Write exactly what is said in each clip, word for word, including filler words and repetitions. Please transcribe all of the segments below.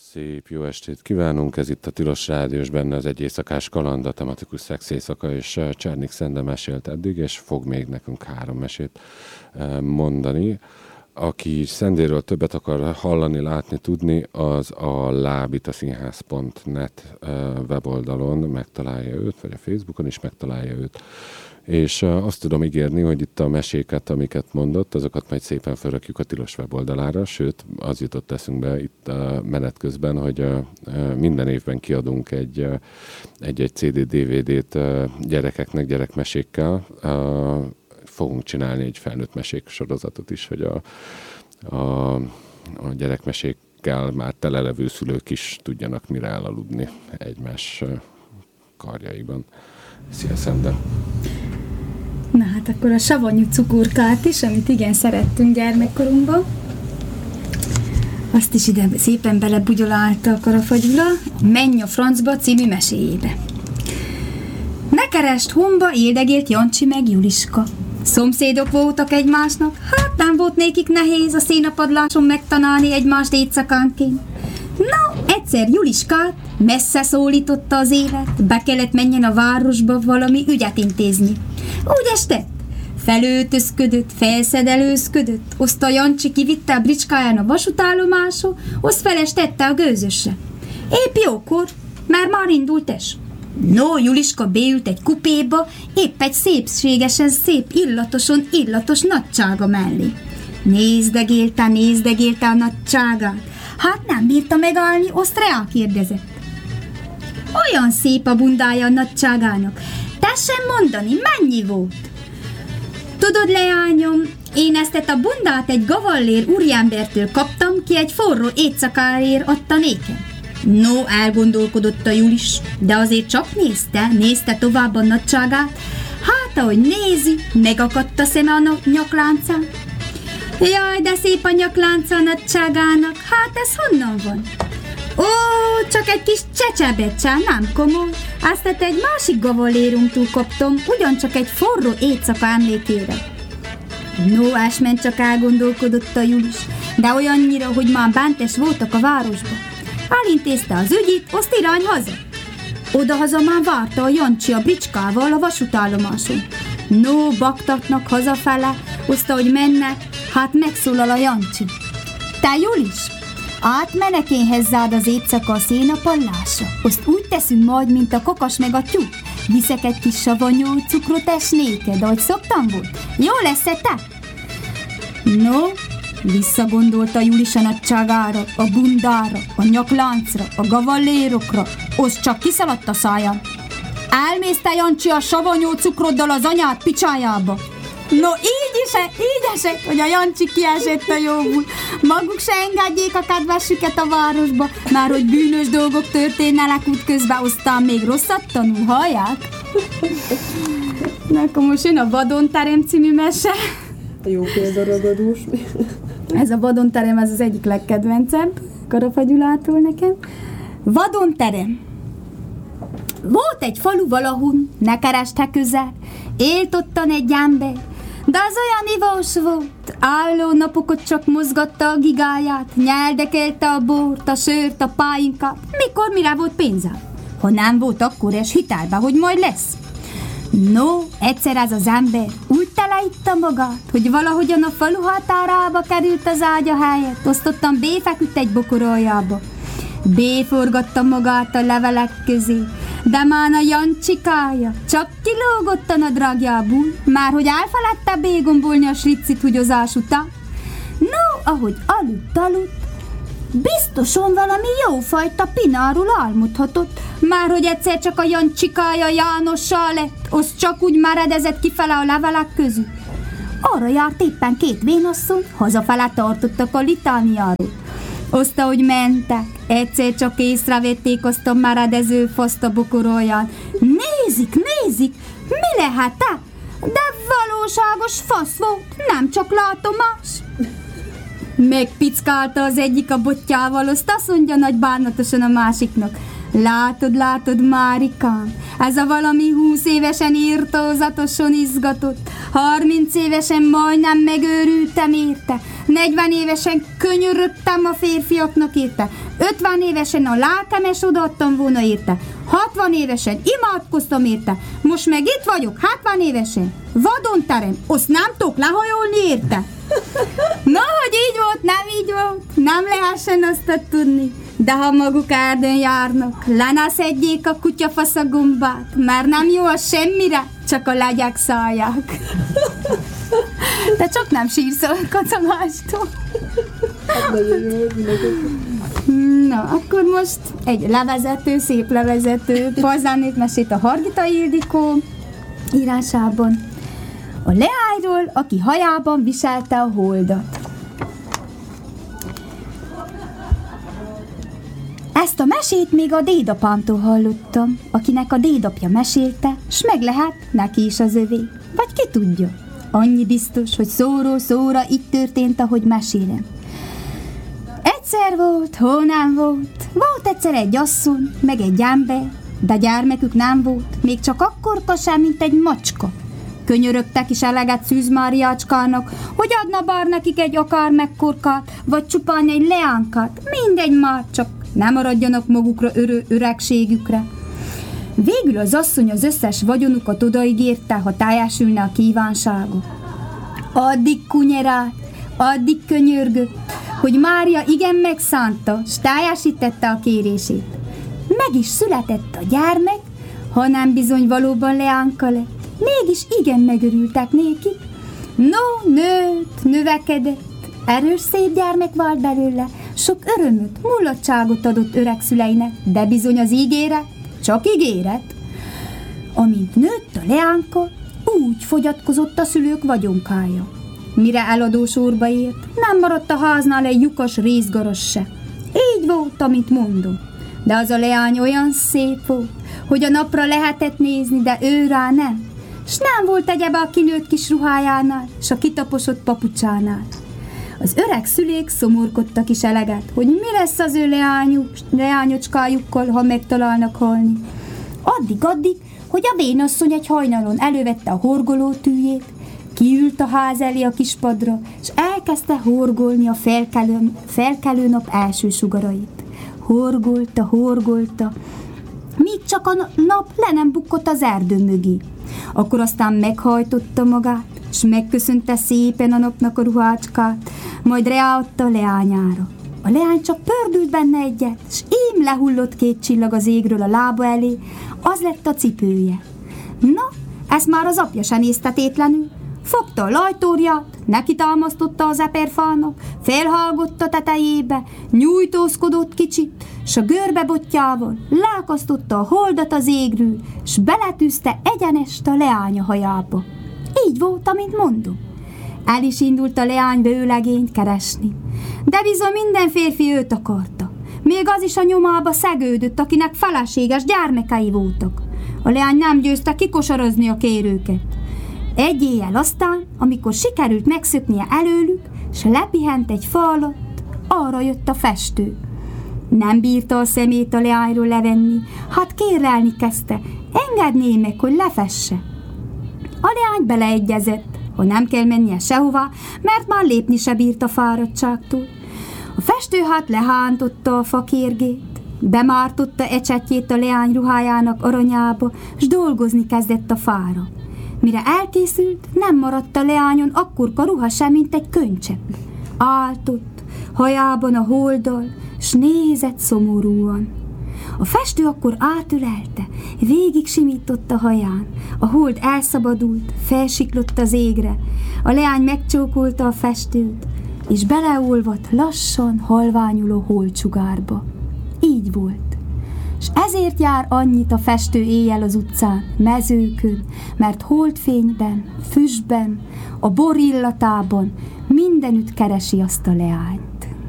Szép jó estét kívánunk, ez itt a Tilos Rádiós, benne az Egy éjszakás kaland, a tematikus szex éjszaka, és Csernik Szende mesélt eddig, és fog még nekünk három mesét mondani. Aki Szendéről többet akar hallani, látni, tudni, az a lábitaszínház pont net weboldalon megtalálja őt, vagy a Facebookon is megtalálja őt. És azt tudom ígérni, hogy itt a meséket, amiket mondott, azokat majd szépen felrakjuk a Tilos weboldalára, sőt, az jutott eszünkbe itt a menet közben, hogy minden évben kiadunk egy, egy-egy cé dé dé vé dét gyerekeknek, gyerekmesékkel. Fogunk csinálni egy felnőtt mesék sorozatot is, hogy a, a, a gyerekmesékkel már telelevő szülők is tudjanak mire elaludni egymás karjaiban. Szia, Szende! Na hát akkor a savanyú cukorkát is, amit igen szerettünk gyermekkorunkban, azt is ide szépen belebugyolálta a Karafagyula a Menj a francba című meséjébe. Ne kerest homba éldegélt Jancsi meg Juliska. Szomszédok voltak egymásnak, hát nem volt nékik nehéz a szénapadláson megtanálni egymást éjszakánként. Na, egyszer Juliskát messze szólította az élet, be kellett menjen a városba valami ügyet intézni. Úgy estett, felöltözködött, felszedelőzködött, azt a Jancsi kivitte a bricskáján a vasútállomásra, azt felestette a gőzösre. Épp jókor, mert már indult es. No, Juliska beült egy kupéba, épp egy szépségesen szép, illatoson illatos nagysága mellé. Nézdegélte, nézdegélte a nagyságát. Hát nem bírta megállni, azt rákérdezett. Olyan szép a bundája a nagyságának. Tessen mondani, mennyi volt? Tudod, leányom, én ezt a bundát egy gavallér úriembertől kaptam, ki egy forró éjszakáért adta nékem. No, elgondolkodott a Julis, de azért csak nézte, nézte tovább a nagyságát. Hát, ahogy nézi, megakadt a szeme a nyakláncán. Jaj, de szép a nyaklánca a nagyságának, hát ez honnan van? Ó, csak egy kis csecsebecse, nem komoly. Azt egy másik gavalérunktól kaptam, ugyancsak egy forró éjszaka emlékére. No, ásment csak elgondolkodott a Julis, de olyannyira, hogy már bentes voltak a városba. Elintézte az ügyit, azt irány haza. Odahaza már várta a Jancsi a bricskával a vasútállomáson. No, baktatnak hazafele, azt ahogy mennek, hát megszólal a Jancsi. Te Julis, átmenek én hezzád az éjszaka a szénapallásra. Azt úgy teszünk majd, mint a kakas meg a tyúk. Viszek egy kis savanyú cukrot es néked, ahogy szoktam volt. Jó lesz-e te? No, visszagondolta Julis a nagyságára, a bundára, a nyakláncra, a gavallérokra, az csak kiszaladt a száján. Elmész te, Jancsi, a savanyú cukroddal az anyád picsájába. No, így is, így esett, hogy a Jancsi kiesett a jóból. Maguk se engedjék a kedvesüket a városba, már hogy bűnös dolgok történnek útközben, aztán még rosszat tanul, hallják? Na, akkor most jön a Vadonterem című mese. Jó példaragadós. Ez a Vadonterem, ez az egyik legkedvencebb Karafagyulától nekem. Vadonterem. Volt egy falu valahol, ne kereste közel, élt ottan egy ember, de az olyan ivós volt, álló napokat csak mozgatta a gigáját, nyeldekelte a bort, a sört, a pálinkát, mikor mire volt pénze. Ha nem volt, akkor es hitelbe, hogy majd lesz. No, egyszer ez az ember úgy teleitta magát, hogy valahogyan a falu határába került az ágya helyett, osztottan béfeküdt egy bokoroljába. Béforgatta magát a levelek közé, de már a Jancsikája csak kilógott a nadrágjából, már hogy elfeledte bégombolni a slicit húgyozás után. No, ahogy aludt-aludt, biztosan valami jófajta pinárul álmodhatott, már hogy egyszer csak a Jancsikája Jánossal lett, az csak úgy meredezett kifele a levelek közül. Arra járt éppen két vénasszony, hazafele tartottak a litániáról. Azt, ahogy mentek, egyszer csak észrevették azt a meredező faszt a bokoróján. Nézik, nézik, mi lehet-e? De valóságos fasz volt, nem csak látomás. Megpickálta az egyik a botjával, azt azt mondja nagy bánatosan a másiknak. Látod, látod, Márikám, ez a valami húsz évesen írtózatosan izgatott, harminc évesen majdnem megőrültem érte, negyven évesen könyörögtem a férfiaknak érte, ötven évesen a lelkemes odaadtam volna érte, hatvan évesen imádkoztam érte, most meg itt vagyok, hetven évesen, vadon terem, azt nem tudok lehajolni érte. Na, hogy így volt, nem így volt, nem lehessen azt tudni. De ha maguk erdőn járnak, le ne szedjék a kutyafasz a gombát, mert nem jó a semmire, csak a legyek szállják. De csak nem sírsz a kacamástól. Hát nagyon jó, Na, akkor most egy levezető, szép levezető Pazán népmesét a Hargita Ildikó írásában. A leányról, aki hajában viselte a holdat. Ezt a mesét még a dédapámtól hallottam, akinek a dédapja mesélte, s meg lehet neki is az övé. Vagy ki tudja. Annyi biztos, hogy szóról szóra így történt, ahogy mesélem. Egyszer volt, hol nem volt. Volt egyszer egy asszony, meg egy ember, de gyermekük nem volt, még csak akkorka sem, mint egy macska. Könyörögtek is eleget Szűz Máriácskának, hogy adna bár nekik egy akár mekkorkát, vagy csupán egy leánkát, mindegy már, csak nem maradjanak magukra örő öregségükre. Végül az asszony az összes vagyonukat odaígérte, ha teljesülne a kívánsága. Addig kunyerált, addig könyörgött, hogy Mária igen megszánta, s teljesítette a kérését. Meg is született a gyermek, hanem bizony valóban leánka lett. Mégis igen megörültek néki. No, nőtt, növekedett, erős szép gyermek vált belőle, sok örömöt, mulatságot adott öreg szüleinek, de bizony az ígéret, csak ígéret. Amint nőtt a leánka, úgy fogyatkozott a szülők vagyonkája. Mire eladó sorba ért, nem maradt a háznál egy lyukas részgaras se. Így volt, amit mondom. De az a leány olyan szép volt, hogy a napra lehetett nézni, de ő rá nem. S nem volt egyebe a kinőtt kis ruhájánál, s a kitaposott papucsánál. Az öreg szülék szomorkodtak is eleget, hogy mi lesz az ő leányuk, leányocskájukkal, ha megtalálnak halni. Addig-addig, hogy a vénasszony egy hajnalon elővette a horgoló tűjét, kiült a ház elé a kispadra, és elkezdte horgolni a felkelő, felkelő nap első sugarait. Horgolta, horgolta, míg csak a nap le nem bukkott az erdő mögé. Akkor aztán meghajtotta magát, s megköszönte szépen a napnak a ruhácskát, majd reálta a leányára. A leány csak pördült benne egyet, s ím lehullott két csillag az égről a lába elé, az lett a cipője. Na, ezt már az apja se nézte tétlenül. Fogta a lajtórját, neki támasztotta az eperfának, felhágott a tetejébe, nyújtózkodott kicsit, s a görbebotjával leakasztotta a holdat az égről, s beletűzte egyenest a leánya hajába. Így volt, amint mondom. El is indult a leány vőlegényt keresni, de bizony minden férfi őt akarta. Még az is a nyomába szegődött, akinek feleséges gyermekei voltak. A leány nem győzte kikosarazni a kérőket. Egy éjjel aztán, amikor sikerült megszöknie előlük, s lepihent egy fa alatt, arra jött a festő. Nem bírta a szemét a leányról levenni, hát kérrelni kezdte, engedné meg, hogy lefesse. A leány beleegyezett, hogy nem kell mennie sehová, mert már lépni se bírt a fáradtságtól. A festő hát lehántotta a fakérgét, bemártotta ecsetjét a leány ruhájának aranyába, s dolgozni kezdett a fára. Mire elkészült, nem maradt a leányon akkorka ruha sem, mint egy könycsepp. Állt ott, hajában a holddal, s nézett szomorúan. A festő akkor átölelte, végig simított a haján, a hold elszabadult, felsiklott az égre, a leány megcsókolta a festőt, és beleolvadt lassan halványuló holdsugárba. Így volt. S ezért jár annyit a festő éjjel az utcán, mezőkön, mert holdfényben, füstben, a bor illatában mindenütt keresi azt a leányt.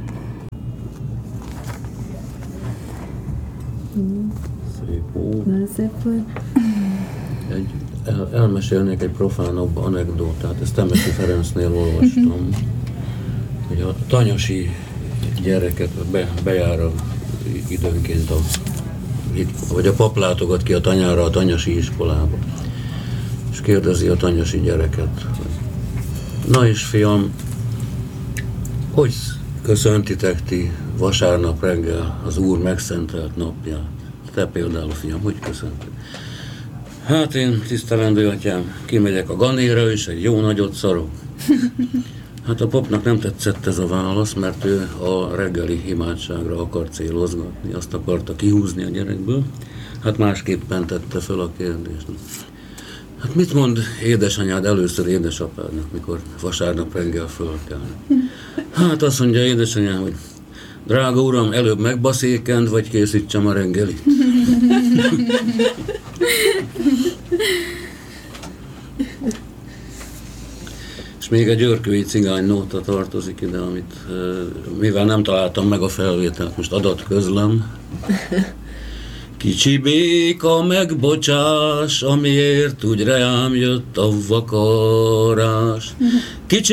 Szép ó. Nagyon szép volt. Egy, el, elmesélnék egy profánabb anekdótát, ezt Temesi Ferencnél olvastam, hogy a tanyasi gyereket be, bejár a, időnként a itt, vagy a pap látogat ki a tanyára a tanyasi iskolába, és kérdezi a tanyasi gyereket, hogy na és fiam, hogy köszöntitek ti vasárnap reggel az Úr megszentelt napját? Te például, fiam, hogy köszönted? Hát én, tisztelendő atyám, kimegyek a ganére, és egy jó nagyot szarok. Hát a papnak nem tetszett ez a válasz, mert ő a reggeli imádságra akar célozgatni, azt akarta kihúzni a gyerekből. Hát másképpen tette fel a kérdést. Hát mit mond édesanyád először édesapádnak, mikor vasárnap reggel fölkelnek? Hát azt mondja édesanyám, hogy drága uram, előbb megbaszékend, vagy készítsem a reggelit. És még egy örkői cigány nóta tartozik ide, amit mivel nem találtam meg a felvételt, most adat közlöm. Kicsi béka megbocsás, amiért úgy reám jött a vakarás. Kicsi